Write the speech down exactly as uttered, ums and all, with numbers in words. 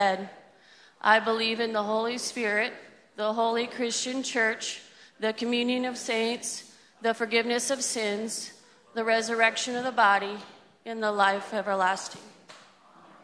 I believe in the Holy Spirit, the holy Christian church, the communion of saints, the forgiveness of sins, the resurrection of the body, and the life everlasting.